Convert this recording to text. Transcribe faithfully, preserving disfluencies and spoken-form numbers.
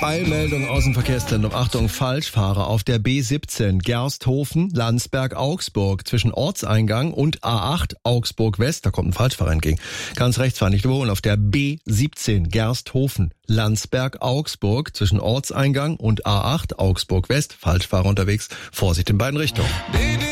Eilmeldung aus dem Verkehrszentrum. Achtung, Falschfahrer auf der B siebzehn Gersthofen, Landsberg, Augsburg. Zwischen Ortseingang und A acht Augsburg West. Da kommt ein Falschfahrer entgegen. Ganz rechts fahren, nicht überholen. Auf der B siebzehn Gersthofen, Landsberg, Augsburg. Zwischen Ortseingang und A acht Augsburg West. Falschfahrer unterwegs. Vorsicht in beiden Richtungen.